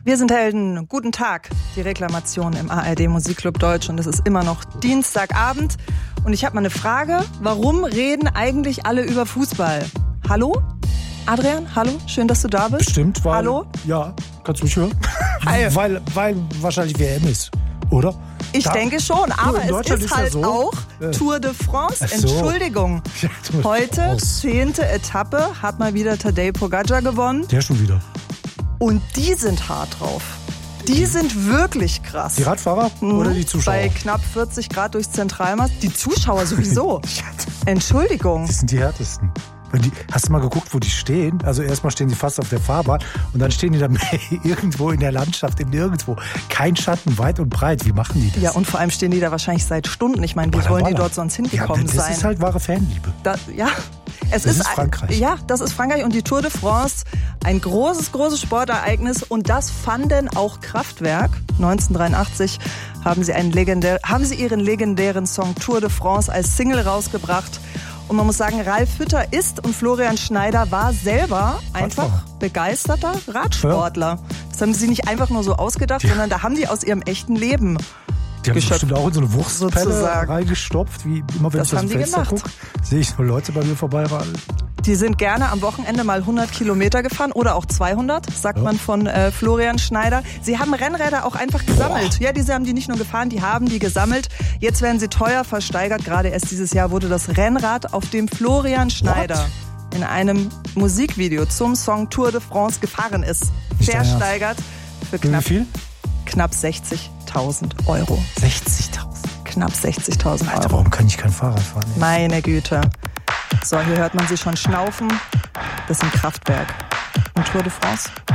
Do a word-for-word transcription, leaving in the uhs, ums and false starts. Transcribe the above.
Wir sind Helden. Guten Tag. Die Reklamation im A R D Musikclub Deutsch und es ist immer noch Dienstagabend. Und ich habe mal eine Frage. Warum reden eigentlich alle über Fußball? Hallo? Adrian, hallo? Schön, dass du da bist. Bestimmt, weil... Hallo? Ja, kannst du mich hören? Hi. weil, weil wahrscheinlich W M ist, oder? Ich da, denke schon, aber es ist, ist halt so. auch äh. Tour de France. Ach so. Entschuldigung. Ja, Tour de Heute, France. zehnte Etappe, hat mal wieder Tadej Pogacar gewonnen. Der schon wieder. Und die sind hart drauf. Die sind wirklich krass. Die Radfahrer Mhm. oder die Zuschauer? Bei knapp vierzig Grad durchs Zentralmaß. Die Zuschauer sowieso. Entschuldigung. Die sind die härtesten. Wenn die, hast du mal geguckt, wo die stehen? Also erstmal stehen sie fast auf der Fahrbahn und dann stehen die da irgendwo in der Landschaft, in nirgendwo. Kein Schatten, weit und breit. Wie machen die das? Ja, und vor allem stehen die da wahrscheinlich seit Stunden. Ich meine, wie Baller, wollen die baller. dort sonst hingekommen ja, das sein? ist halt wahre Fanliebe. Da, ja, es Das ist, ist Frankreich. Ja, das ist Frankreich und die Tour de France, ein großes, großes Sportereignis und das fanden auch Kraftwerk. neunzehnhundertdreiundachtzig haben sie, einen legendär, haben sie ihren legendären Song Tour de France als Single rausgebracht. Und man muss sagen, Ralf Hütter ist und Florian Schneider war selber einfach Radfahrer. begeisterter Radsportler. Das haben sie nicht einfach nur so ausgedacht, Ja. sondern da haben die aus ihrem echten Leben Die haben sich geschöpft. bestimmt auch in so eine Wurstpelle sozusagen. reingestopft. Wie immer, wenn Das ich aus haben dem die Fenster gemacht. gucke, sehe ich nur Leute bei mir vorbeiradeln. Die sind gerne am Wochenende mal hundert Kilometer gefahren oder auch zweihundert, sagt Ja. man von äh, Florian Schneider. Sie haben Rennräder auch einfach gesammelt. Ja, diese haben die nicht nur gefahren, die haben die gesammelt. Jetzt werden sie teuer versteigert. Gerade erst dieses Jahr wurde das Rennrad, auf dem Florian Schneider What? in einem Musikvideo zum Song Tour de France gefahren ist, Nicht dein Ernst? versteigert für Wie knapp, viel? knapp sechzigtausend Euro. sechzigtausend. Knapp sechzigtausend Alter, Euro. warum kann ich kein Fahrrad fahren? Ey? Meine Güte. So, hier hört man sie schon schnaufen. Das ist ein Kraftwerk. Und Tour de France.